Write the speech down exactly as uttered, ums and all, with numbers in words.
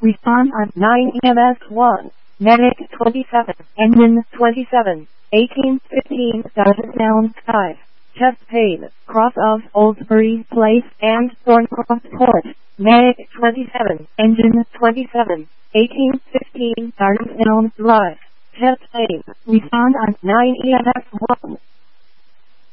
Respond on nine E M S one. Medic twenty-seven. Engine twenty-seven. eighteen fifteen Sergeant Sound five. Chest pain. Cross of Oldbury Place and Thorncross Court. Medic twenty-seven. Engine twenty-seven. eighteen fifteen Sergeant Sound Drive. Chest pain. Respond on nine E M S one.